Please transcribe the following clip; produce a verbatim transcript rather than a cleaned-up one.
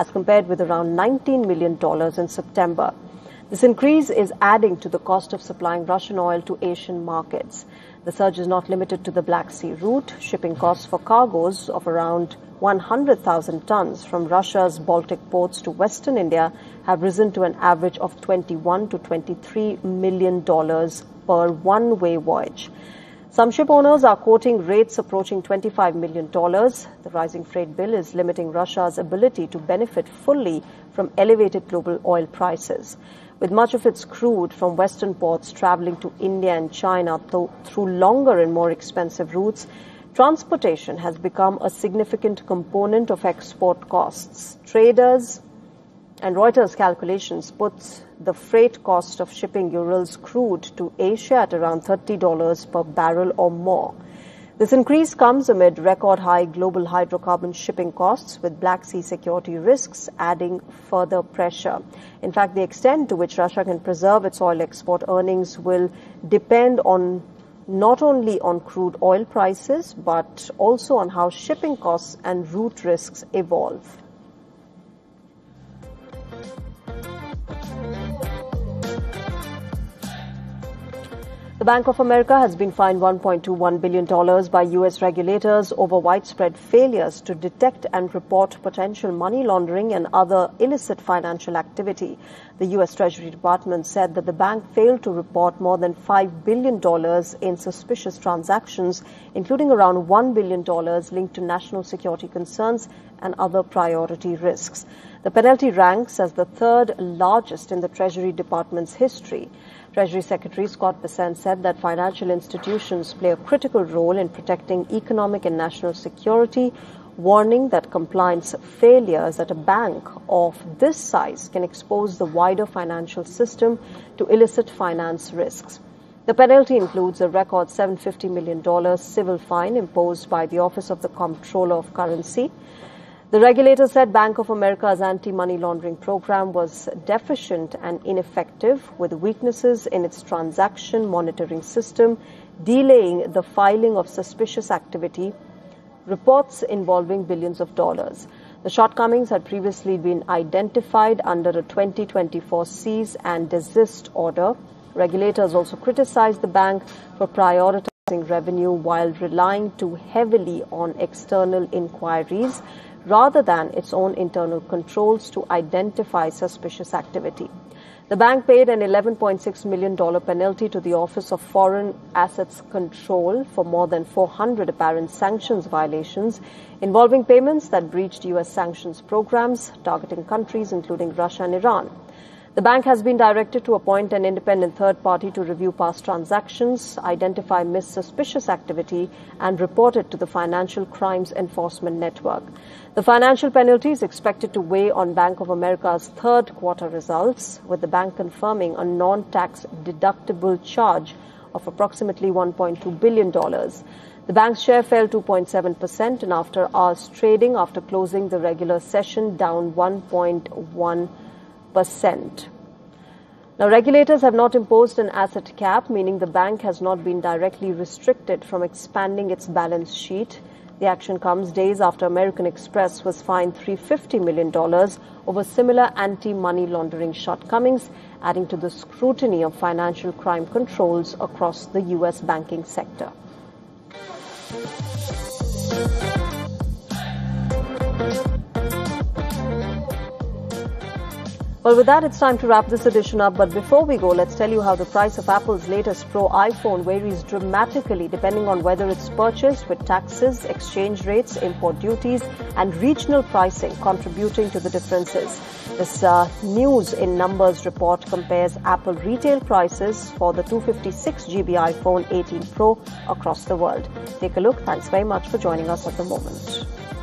as compared with around nineteen million dollars in September. This increase is adding to the cost of supplying Russian oil to Asian markets. The surge is not limited to the Black Sea route. Shipping costs for cargoes of around one hundred thousand tons from Russia's Baltic ports to Western India have risen to an average of twenty-one to twenty-three million dollars per one-way voyage. Some ship owners are quoting rates approaching twenty-five million dollars. The rising freight bill is limiting Russia's ability to benefit fully from elevated global oil prices. With much of its crude from Western ports traveling to India and China th- through longer and more expensive routes, transportation has become a significant component of export costs. Traders and Reuters calculations puts the freight cost of shipping Urals crude to Asia at around thirty dollars per barrel or more. This increase comes amid record-high global hydrocarbon shipping costs, with Black Sea security risks adding further pressure. In fact, the extent to which Russia can preserve its oil export earnings will depend on not only on crude oil prices, but also on how shipping costs and route risks evolve. The Bank of America has been fined one point two one billion dollars by U S regulators over widespread failures to detect and report potential money laundering and other illicit financial activity. The U S Treasury Department said that the bank failed to report more than five billion dollars in suspicious transactions, including around one billion dollars linked to national security concerns and other priority risks. The penalty ranks as the third largest in the Treasury Department's history. Treasury Secretary Scott Bessent said that financial institutions play a critical role in protecting economic and national security, warning that compliance failures at a bank of this size can expose the wider financial system to illicit finance risks. The penalty includes a record seven hundred fifty million dollars civil fine imposed by the Office of the Comptroller of Currency. The regulator said Bank of America's anti-money laundering program was deficient and ineffective, with weaknesses in its transaction monitoring system, delaying the filing of suspicious activity reports involving billions of dollars. The shortcomings had previously been identified under a twenty twenty-four cease and desist order. Regulators also criticized the bank for prioritizing revenue while relying too heavily on external inquiries rather than its own internal controls to identify suspicious activity. The bank paid an eleven point six million dollars penalty to the Office of Foreign Assets Control for more than four hundred apparent sanctions violations involving payments that breached U S sanctions programs targeting countries including Russia and Iran. The bank has been directed to appoint an independent third party to review past transactions, identify missed suspicious activity, and report it to the Financial Crimes Enforcement Network. The financial penalty is expected to weigh on Bank of America's third quarter results, with the bank confirming a non-tax deductible charge of approximately one point two billion dollars. The bank's share fell two point seven percent in after-hours trading after closing the regular session down one point one percent. Now, regulators have not imposed an asset cap, meaning the bank has not been directly restricted from expanding its balance sheet. The action comes days after American Express was fined three hundred fifty million dollars over similar anti-money laundering shortcomings, adding to the scrutiny of financial crime controls across the U S banking sector. Well, with that, it's time to wrap this edition up. But before we go, let's tell you how the price of Apple's latest Pro iPhone varies dramatically depending on whether it's purchased with taxes, exchange rates, import duties, and regional pricing contributing to the differences. This uh, News in Numbers report compares Apple retail prices for the two hundred fifty-six gigabyte iPhone eighteen Pro across the world. Take a look. Thanks very much for joining us at the moment.